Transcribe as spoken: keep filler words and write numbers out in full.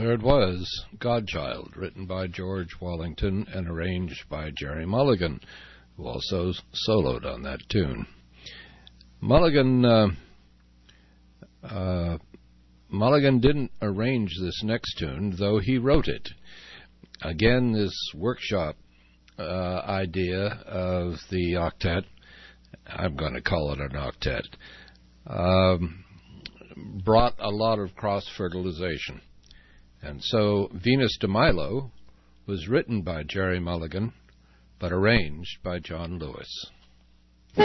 There it was, Godchild, written by George Wallington and arranged by Gerry Mulligan, who also soloed on that tune. Mulligan, uh, uh, Mulligan didn't arrange this next tune, though he wrote it. Again, this workshop uh, idea of the octet, I'm going to call it an octet, um, brought a lot of cross-fertilization. And so Venus de Milo was written by Gerry Mulligan, but arranged by John Lewis.